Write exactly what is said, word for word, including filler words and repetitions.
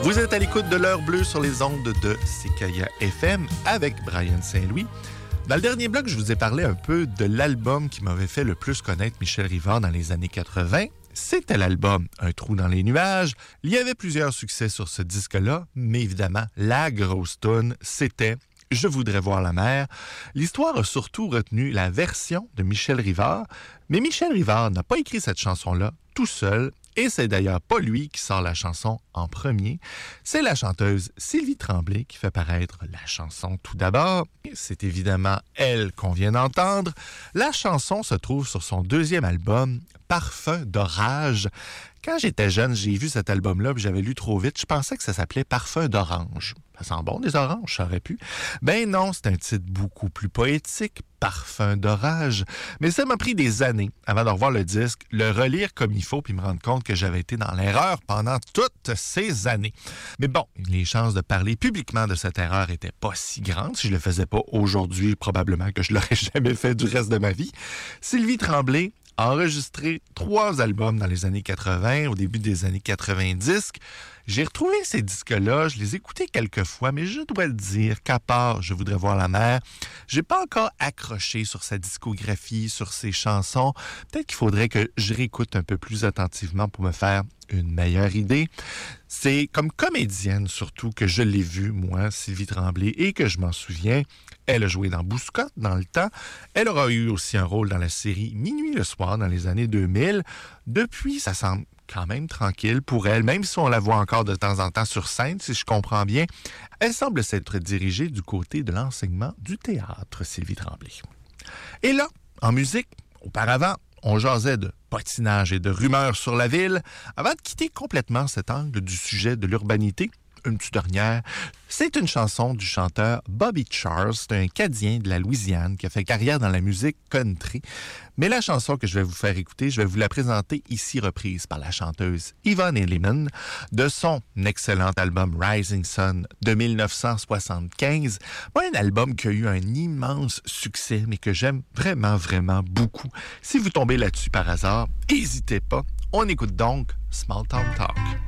Vous êtes à l'écoute de l'heure bleue sur les ondes de Sequoia F M avec Brian Saint-Louis. Dans le dernier bloc, je vous ai parlé un peu de l'album qui m'avait fait le plus connaître Michel Rivard dans les années quatre-vingt. C'était l'album Un trou dans les nuages. Il y avait plusieurs succès sur ce disque-là, mais évidemment, la grosse toune, c'était Je voudrais voir la mer. L'histoire a surtout retenu la version de Michel Rivard, mais Michel Rivard n'a pas écrit cette chanson-là tout seul. Et c'est d'ailleurs pas lui qui sort la chanson en premier. C'est la chanteuse Sylvie Tremblay qui fait paraître la chanson tout d'abord. C'est évidemment elle qu'on vient d'entendre. La chanson se trouve sur son deuxième album, Parfum d'orage. Quand j'étais jeune, j'ai vu cet album-là et j'avais lu trop vite. Je pensais que ça s'appelait Parfum d'orange. Ça sent bon, des oranges, ça aurait pu. Ben non, c'est un titre beaucoup plus poétique, Parfum d'orage. Mais ça m'a pris des années avant de revoir le disque, le relire comme il faut puis me rendre compte que j'avais été dans l'erreur pendant toutes ces années. Mais bon, les chances de parler publiquement de cette erreur étaient pas si grandes. Si je le faisais pas aujourd'hui, probablement que je l'aurais jamais fait du reste de ma vie. Sylvie Tremblay a enregistré trois albums dans les années quatre-vingt, au début des années quatre-vingt-dix. J'ai retrouvé ces disques-là, je les ai écoutés quelques fois, mais je dois le dire qu'à part Je voudrais voir la mer, j'ai pas encore accroché sur sa discographie, sur ses chansons. Peut-être qu'il faudrait que je réécoute un peu plus attentivement pour me faire une meilleure idée. C'est comme comédienne surtout que je l'ai vue, moi, Sylvie Tremblay, et que je m'en souviens. Elle a joué dans Bouscotte dans le temps. Elle aura eu aussi un rôle dans la série Minuit le soir dans les années deux mille. Depuis, ça semble quand même tranquille pour elle, même si on la voit encore de temps en temps sur scène, si je comprends bien. Elle semble s'être dirigée du côté de l'enseignement du théâtre, Sylvie Tremblay. Et là, en musique, auparavant, on jasait de patinage et de rumeurs sur la ville. Avant de quitter complètement cet angle du sujet de l'urbanité, une petite dernière, c'est une chanson du chanteur Bobby Charles. C'est un Cadien de la Louisiane qui a fait carrière dans la musique country. Mais la chanson que je vais vous faire écouter, je vais vous la présenter ici reprise par la chanteuse Yvonne Elliman de son excellent album Rising Sun de dix-neuf cent soixante-quinze. Un album qui a eu un immense succès, mais que j'aime vraiment, vraiment beaucoup. Si vous tombez là-dessus par hasard, n'hésitez pas. On écoute donc Small Town Talk.